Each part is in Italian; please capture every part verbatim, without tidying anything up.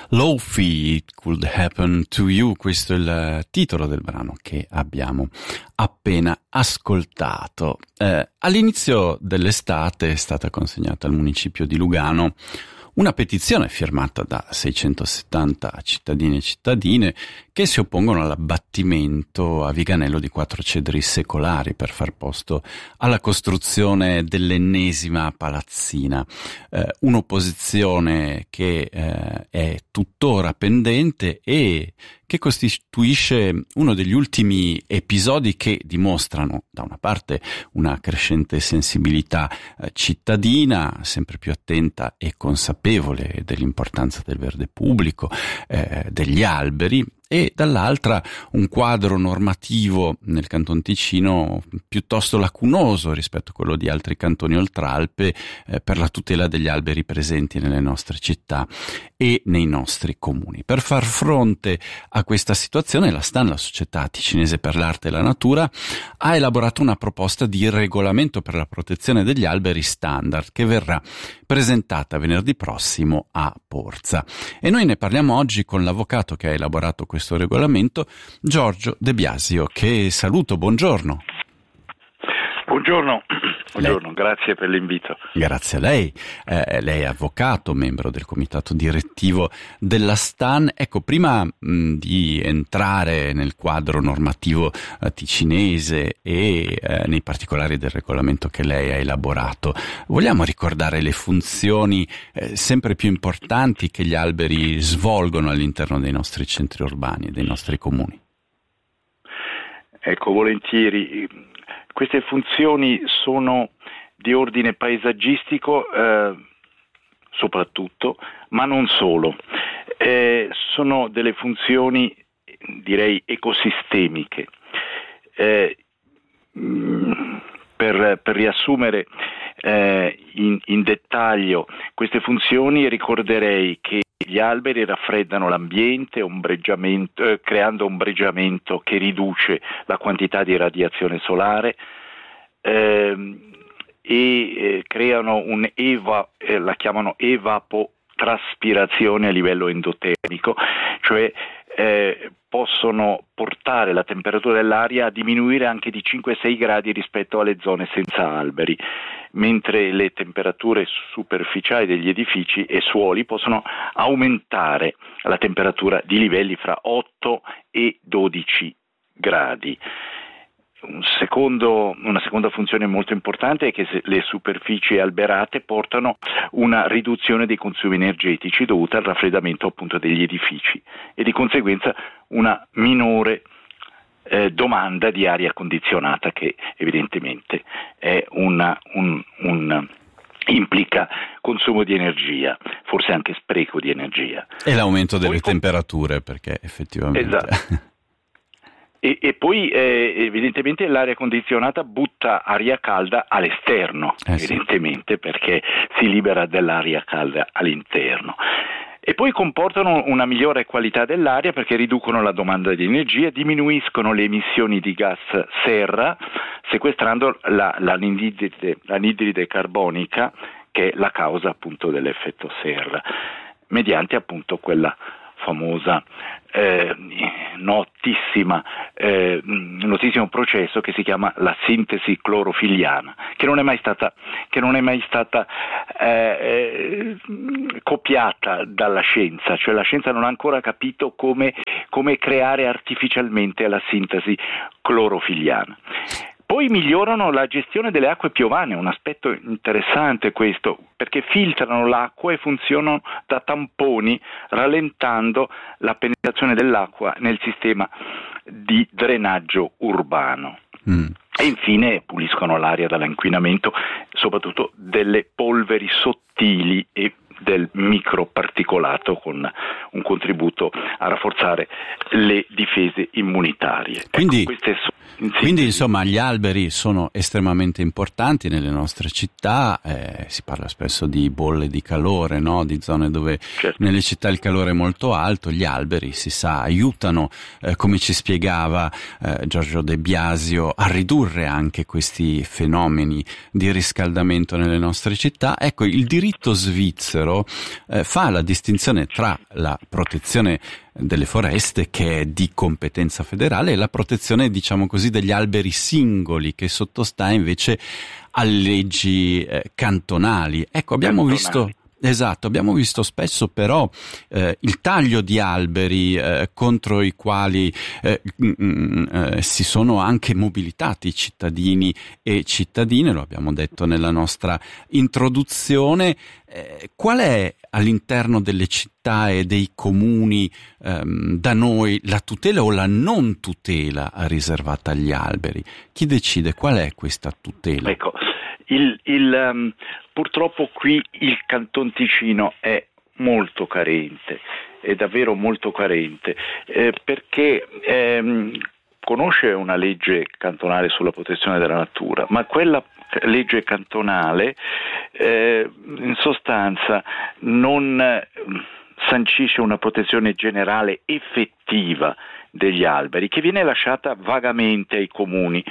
Lo-fi, It Could Happen to You, questo è il titolo del brano che abbiamo appena ascoltato. Eh, all'inizio dell'estate è stata consegnata al municipio di Lugano una petizione firmata da seicentosettanta cittadini e cittadine che si oppongono all'abbattimento a Viganello di quattro cedri secolari per far posto alla costruzione dell'ennesima palazzina. Eh, un'opposizione che eh, è tuttora pendente e che costituisce uno degli ultimi episodi che dimostrano, da una parte, una crescente sensibilità eh, cittadina, sempre più attenta e consapevole dell'importanza del verde pubblico, eh, degli alberi, e dall'altra un quadro normativo nel Canton Ticino piuttosto lacunoso rispetto a quello di altri cantoni oltralpe eh, per la tutela degli alberi presenti nelle nostre città e nei nostri comuni. Per far fronte a questa situazione, la STAN, la Società Ticinese per l'Arte e la Natura, ha elaborato una proposta di regolamento per la protezione degli alberi standard che verrà presentata venerdì prossimo a Porza. E noi ne parliamo oggi con l'avvocato che ha elaborato questo questo regolamento, Giorgio De Biasio, che saluto, buongiorno. Buongiorno, buongiorno, grazie per l'invito. Grazie a lei, eh, lei è avvocato, membro del comitato direttivo della STAN. Ecco, prima mh, di entrare nel quadro normativo eh, ticinese e eh, nei particolari del regolamento che lei ha elaborato, vogliamo ricordare le funzioni eh, sempre più importanti che gli alberi svolgono all'interno dei nostri centri urbani e dei nostri comuni? Ecco, volentieri. Queste funzioni sono di ordine paesaggistico eh, soprattutto, ma non solo. Eh, sono delle funzioni, direi, ecosistemiche. Eh, per, per riassumere eh, in, in dettaglio queste funzioni, ricorderei che gli alberi raffreddano l'ambiente, ombreggiamento, eh, creando ombreggiamento che riduce la quantità di radiazione solare ehm, e eh, creano un eva, eh, la chiamano evapotraspirazione a livello endotermico, cioè eh, possono portare la temperatura dell'aria a diminuire anche di cinque sei gradi rispetto alle zone senza alberi, mentre le temperature superficiali degli edifici e suoli possono aumentare la temperatura di livelli fra otto e dodici gradi. Un secondo, una seconda funzione molto importante è che le superfici alberate portano una riduzione dei consumi energetici dovuta al raffreddamento appunto degli edifici e di conseguenza una minore eh, domanda di aria condizionata che evidentemente è una, un, un implica consumo di energia, forse anche spreco di energia. E l'aumento delle Poi, temperature, perché effettivamente... Esatto. E, e poi eh, evidentemente l'aria condizionata butta aria calda all'esterno, eh sì. evidentemente perché si libera dell'aria calda all'interno. E poi comportano una migliore qualità dell'aria perché riducono la domanda di energia, diminuiscono le emissioni di gas serra, sequestrando la, l'anidride, l'anidride carbonica, che è la causa appunto dell'effetto serra, mediante appunto quella famosa eh, notissima eh, notissimo processo che si chiama la sintesi clorofilliana, che non è mai stata che non è mai stata eh, eh, copiata dalla scienza, cioè la scienza non ha ancora capito come come creare artificialmente la sintesi clorofilliana. Poi migliorano la gestione delle acque piovane, un aspetto interessante questo, perché filtrano l'acqua e funzionano da tamponi, rallentando la penetrazione dell'acqua nel sistema di drenaggio urbano. Mm. E infine puliscono l'aria dall'inquinamento, soprattutto delle polveri sottili e del microparticolato, con un contributo a rafforzare le difese immunitarie. Quindi, ecco, queste so- Quindi insomma gli alberi sono estremamente importanti nelle nostre città, eh, si parla spesso di bolle di calore, no? Di zone dove certo. Nelle città il calore è molto alto, gli alberi si sa aiutano, eh, come ci spiegava eh, Giorgio De Biasio, a ridurre anche questi fenomeni di riscaldamento nelle nostre città. Ecco, il diritto svizzero eh, fa la distinzione tra la protezione delle foreste, che è di competenza federale, e la protezione, diciamo così, degli alberi singoli, che sottostà invece a leggi eh, cantonali. Ecco, abbiamo cantonali. visto Esatto, abbiamo visto spesso però eh, il taglio di alberi eh, contro i quali eh, mm, eh, si sono anche mobilitati cittadini e cittadine, lo abbiamo detto nella nostra introduzione. Eh, qual è all'interno delle città e dei comuni ehm, da noi la tutela o la non tutela riservata agli alberi? Chi decide qual è questa tutela? Ecco, il, il, um, purtroppo qui il Canton Ticino è molto carente, è davvero molto carente, eh, perché ehm, conosce una legge cantonale sulla protezione della natura, ma quella legge cantonale eh, in sostanza non eh, sancisce una protezione generale effettiva degli alberi, che viene lasciata vagamente ai comuni,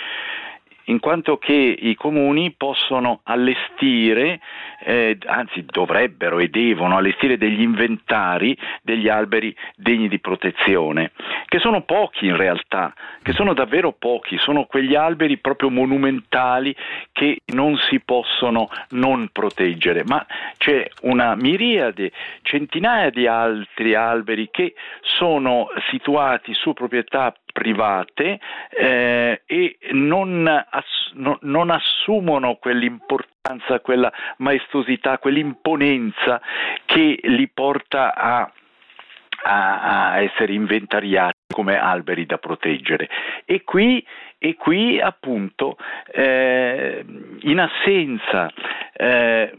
in quanto che i comuni possono allestire, eh, anzi dovrebbero e devono allestire degli inventari degli alberi degni di protezione, che sono pochi in realtà, che sono davvero pochi, sono quegli alberi proprio monumentali che non si possono non proteggere, ma c'è una miriade, centinaia di altri alberi che sono situati su proprietà private eh, e non, ass- no, non assumono quell'importanza, quella maestosità, quell'imponenza che li porta a, a, a essere inventariati come alberi da proteggere. E qui, e qui appunto eh, in assenza eh,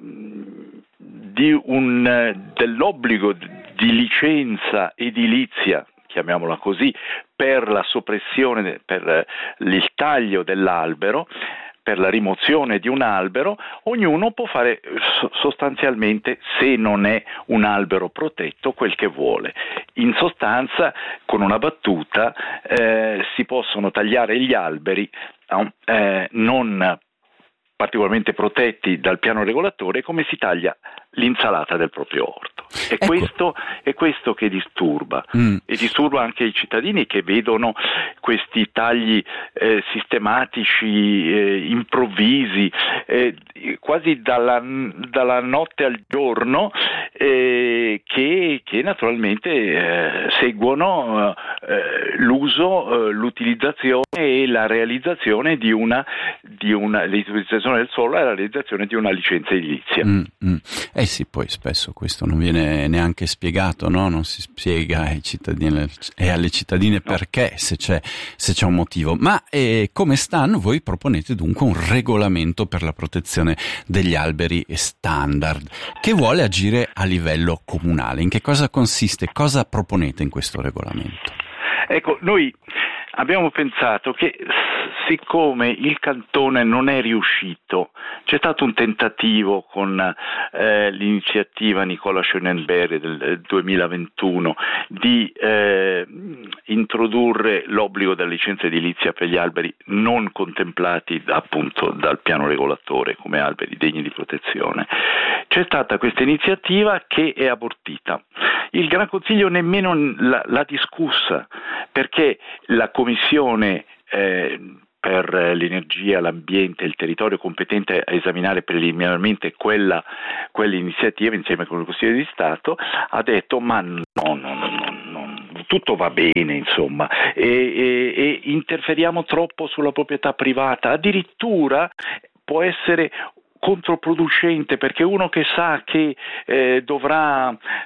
di un, dell'obbligo di licenza edilizia, chiamiamola così, per la soppressione, per il taglio dell'albero, per la rimozione di un albero, ognuno può fare sostanzialmente, se non è un albero protetto, quel che vuole. In sostanza, con una battuta, eh, si possono tagliare gli alberi eh, non particolarmente protetti dal piano regolatore, come si taglia l'insalata del proprio orto. È, ecco. questo, è questo che disturba, mm. e disturba anche i cittadini che vedono questi tagli eh, sistematici, eh, improvvisi, eh, quasi dalla, dalla notte al giorno, eh, che, che naturalmente eh, seguono eh, l'uso, eh, l'utilizzazione e la realizzazione di una, di una l'utilizzazione del suolo e la realizzazione di una licenza edilizia. Mm, mm. Eh sì, poi spesso questo non viene neanche spiegato, no? Non si spiega ai cittadini e alle cittadine no. perché, se c'è, se c'è un motivo. Ma eh, come stanno? Voi proponete dunque un regolamento per la protezione degli alberi standard che vuole agire a livello comunale. In che cosa consiste? Cosa proponete in questo regolamento? Ecco, noi abbiamo pensato che siccome il cantone non è riuscito, c'è stato un tentativo con eh, l'iniziativa Nicola Schönenberg del duemilaventuno di eh, introdurre l'obbligo della licenza edilizia per gli alberi non contemplati appunto dal piano regolatore come alberi degni di protezione. C'è stata questa iniziativa che è abortita. Il Gran Consiglio nemmeno l'ha discussa, perché la Commissione eh, per l'energia, l'ambiente e il territorio competente a esaminare preliminarmente quella, quell'iniziativa insieme con il Consiglio di Stato ha detto ma no, no, no, no, no tutto va bene, insomma, e, e, e interferiamo troppo sulla proprietà privata, addirittura può essere controproducente, perché uno che sa che eh, dovrà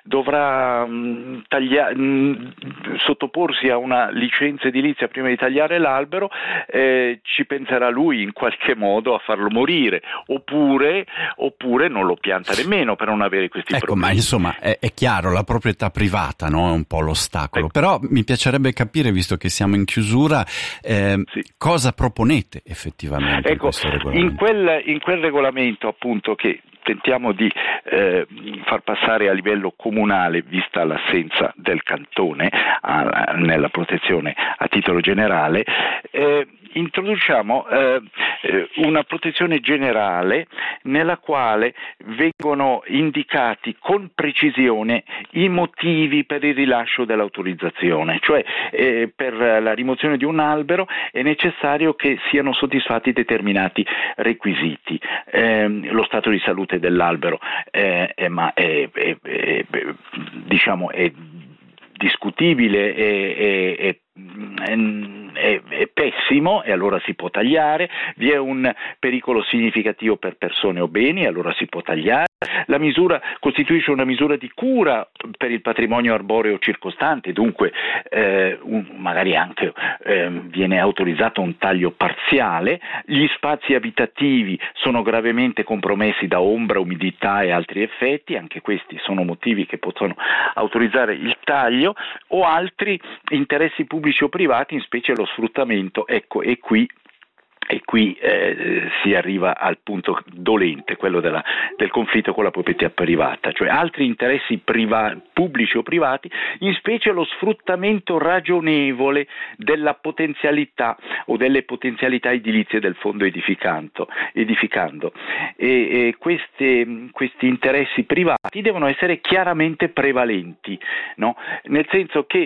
dovrà mh, taglia- mh, sottoporsi a una licenza edilizia prima di tagliare l'albero, eh, ci penserà lui in qualche modo a farlo morire, oppure, oppure non lo pianta nemmeno per non avere questi ecco, problemi. Ma insomma è, è chiaro, la proprietà privata, no? È un po' l'ostacolo, ecco. Però mi piacerebbe capire, visto che siamo in chiusura, eh, sì. cosa proponete effettivamente ecco, in questo regolamento? In quel, in quel regolamento appunto che tentiamo di eh, far passare a livello comunale, vista l'assenza del cantone a, nella protezione a titolo generale, eh, introduciamo eh, una protezione generale nella quale vengono indicati con precisione i motivi per il rilascio dell'autorizzazione, cioè eh, per la rimozione di un albero è necessario che siano soddisfatti determinati requisiti, eh, lo stato di salute dell'albero eh, è, ma è, è, è, è, diciamo è discutibile e è, è, è, è pessimo e allora si può tagliare, vi è un pericolo significativo per persone o beni e allora si può tagliare, la misura costituisce una misura di cura per il patrimonio arboreo circostante, dunque eh, un, magari anche eh, viene autorizzato un taglio parziale, gli spazi abitativi sono gravemente compromessi da ombra, umidità e altri effetti, anche questi sono motivi che possono autorizzare il taglio, o altri interessi pubblici o privati, in specie lo sfruttamento, ecco, e qui E qui eh, si arriva al punto dolente, quello della, del conflitto con la proprietà privata, cioè altri interessi priva- pubblici o privati, in specie lo sfruttamento ragionevole della potenzialità o delle potenzialità edilizie del fondo edificando. edificando. E, e queste, questi interessi privati devono essere chiaramente prevalenti, no? Nel senso che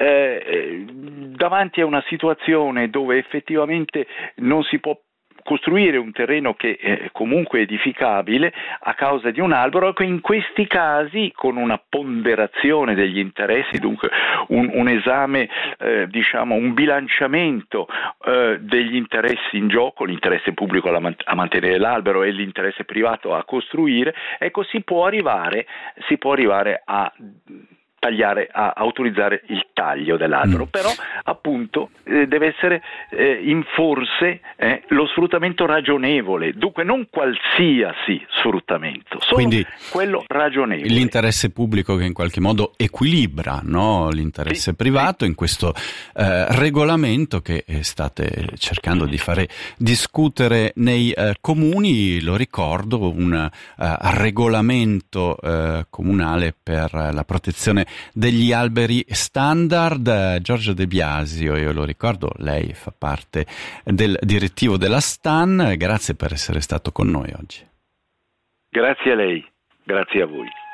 eh, davanti a una situazione dove effettivamente non si può costruire un terreno che è comunque edificabile a causa di un albero, ecco, in questi casi con una ponderazione degli interessi, dunque un, un esame, eh, diciamo un bilanciamento eh, degli interessi in gioco, l'interesse pubblico a, man- a mantenere l'albero e l'interesse privato a costruire, ecco si può arrivare, si può arrivare a tagliare, a autorizzare il taglio dell'albero, mm. però appunto eh, deve essere eh, in forse eh, lo sfruttamento ragionevole, dunque non qualsiasi sfruttamento, solo Quindi, quello ragionevole. L'interesse pubblico che in qualche modo equilibra, no? L'interesse sì, privato sì. in questo eh, regolamento che state cercando di fare discutere nei eh, comuni, lo ricordo, un eh, regolamento eh, comunale per la protezione degli alberi standard. Giorgio De Biasio, io lo ricordo, lei fa parte del direttivo della STAN, grazie per essere stato con noi oggi. Grazie a lei, grazie a voi.